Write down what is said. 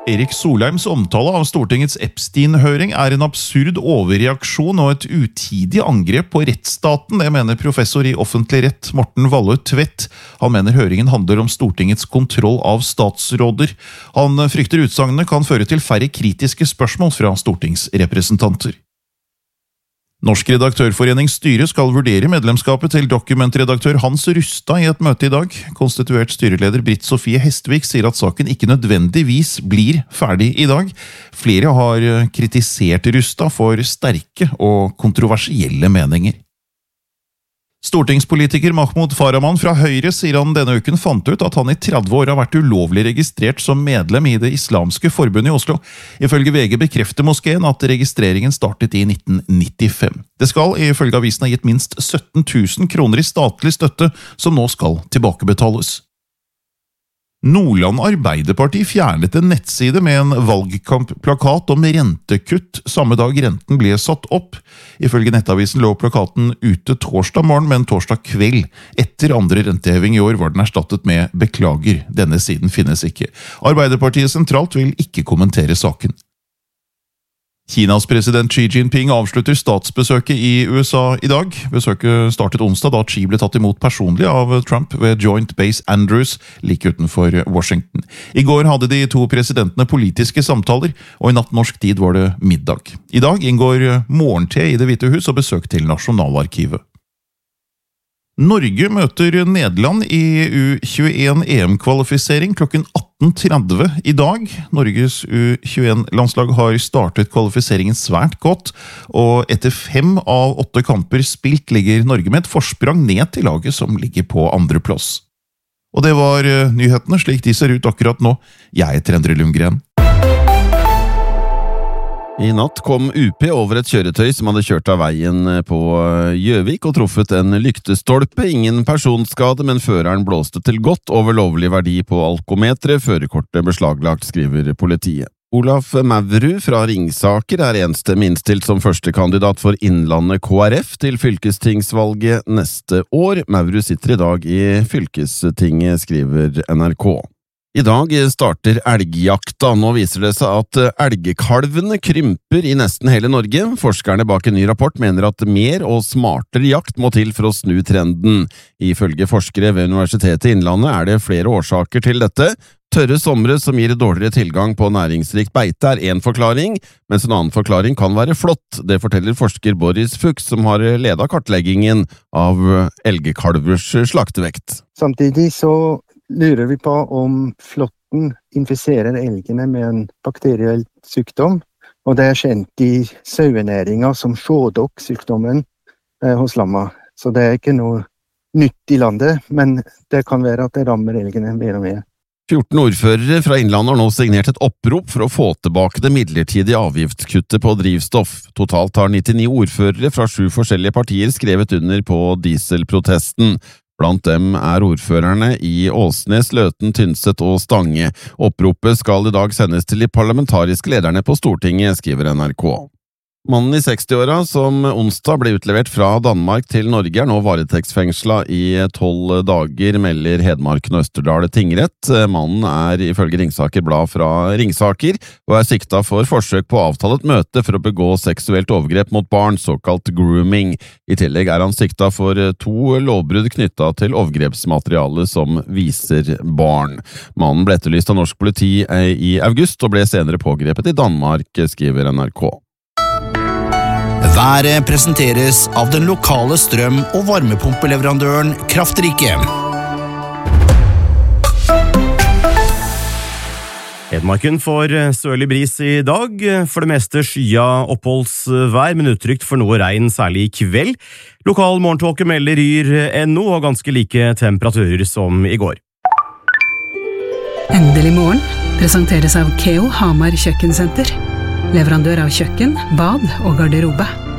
Erik Solheims omtale av Stortingets Epstein-høring en absurd overreaksjon og et utidig angrep på rettsstaten, det mener professor i offentlig rett Morten Wallø Tvedt. Han mener høringen handler om Stortingets kontroll av statsråder. Han frykter utsagnene kan føre til færre kritiske spørsmål fra stortingsrepresentanter. Norsk redaktørforenings styre skal vurdere medlemskapet til dokumentredaktør Hans Rustad i et møte i dag. Konstituert styreleder Britt Sofie Hestvik sier at saken ikke nødvendigvis blir ferdig i dag. Flere har kritisert Rustad for sterke og kontroversielle meninger. Stortingspolitiker Mahmoud Farahman fra Høyre sier han denne uken fant ut at han i 30 år har vært ulovlig registrert som medlem i det islamske forbundet i Oslo. Ifølge VG bekrefter moskeen at registreringen startet i 1995. Det skal ifølge avisen ha gitt minst 17 000 kroner i statlig støtte som nå skal tilbakebetales. Nordland Arbeiderparti fjernet en nettside med en valgkampplakat om rentekutt samme dag renten ble satt opp. Ifølge nettavisen lå plakaten ute torsdag morgen, men torsdag kveld. Etter andre renteheving i år var den erstattet med «Beklager, denne siden finnes ikke». Arbeiderpartiet sentralt vil ikke kommentere saken. Kinas president Xi Jinping avslutter statsbesøket i USA i dag. Besøket startet onsdag da Xi ble tatt imot personlig av Trump ved Joint Base Andrews, like utenfor Washington. I går hadde de to presidentene politiske samtaler, og i natt norsk tid var det middag. I dag inngår morgente i Det Hvite Hus og besøk til Nasjonalarkivet. Norge møter Nederland i U21 EM-kvalifisering klokken 18:30 i dag. Norges U21-landslag har startet kvalifiseringen svært godt, og etter 5 av 8 kamper spilt ligger Norge med et forsprang ned til laget som ligger på andreplass. Og det var nyhetene slik de ser ut akkurat nå. Jeg heter Endre Lundgren. I natt kom UP over et kjøretøy som hadde kjørt av veien på Gjøvik og truffet en lyktestolpe. Ingen personskade, men føreren blåste til godt over lovlig verdi på alkometret. Førerkortet beslaglagt, skriver politiet. Olaf Mavrud fra Ringsaker enstemmig innstilt som førstekandidat for Innlandet KrF til fylkestingsvalget neste år. Mavrud sitter i dag i fylkestinget, skriver NRK. I dag starter elgjakta. Nå viser det seg at elgkalvene krymper i nesten hele Norge. Forskerne bak en ny rapport mener at mer og smartere jakt må til for å snu trenden. Ifølge forskere ved Universitetet i Innlandet det flere årsaker til dette. Tørre somre som gir dårligere tilgang på næringsrikt beite en forklaring, mens en annen forklaring kan være flått. Det forteller forsker Boris Fuchs, som har ledet kartleggingen av elgkalvers slaktevekt. Samtidig så lurer vi på om flåtten infiserer elgene med en bakteriell sykdom, og det kjent i sauenæringa som sjådokk-sykdommen hos lamma. Så det ikke noe nytt i landet, men det kan være at det rammer elgene mer og mer. 14 ordførere fra Innlandet har nå signert et opprop for å få tilbake det midlertidige avgiftskuttet på drivstoff. Totalt har 99 ordførere fra 7 forskjellige partier skrevet under på dieselprotesten. Blant dem ordførerne i Åsnes, Løten, Tynset og Stange. Oppropet skal i dag sendes til de parlamentariske lederne på Stortinget, skriver NRK. Mannen i 60-åra som onsdag ble utlevert fra Danmark til Norge nå varetektsfengslet i 12 dager, melder Hedmarken og Østerdal tingrett. Mannen ifølge Ringsaker Blad fra Ringsaker og siktet for forsøk på å avtale et møte for å begå seksuelt overgrep mot barn, såkalt grooming. I tillegg han siktet for 2 lovbrudd knyttet til overgrepsmateriale som viser barn. Mannen ble etterlyst av norsk politi i august og ble senere pågrepet i Danmark, skriver NRK. Været presenteres av den lokale strøm- og varmepumpeleverandøren Kraftrike. Hedmarken får sørlig bris i dag, for det meste skya oppholdsvær, men utrygt for noe regn, særlig i kveld. Lokal morgentåke melder Yr NO og ganske like temperaturer som i går. Endelig morgen presenteres av Keo Hamar Kjøkkensenter. Leverandør av kjøkken, bad og garderobe.